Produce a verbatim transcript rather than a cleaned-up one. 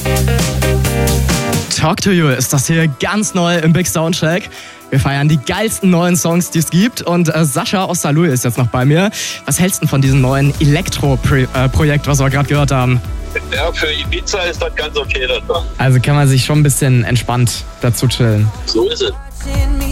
Talk to You ist das hier ganz neu im Big Soundcheck. Wir feiern die geilsten neuen Songs, die es gibt. Und äh, Sascha aus Saarlouis ist jetzt noch bei mir. Was hältst du von diesem neuen Elektro-Projekt, was wir gerade gehört haben? Ja, für Ibiza ist das ganz okay. Das also kann man sich schon ein bisschen entspannt dazu chillen. So ist es.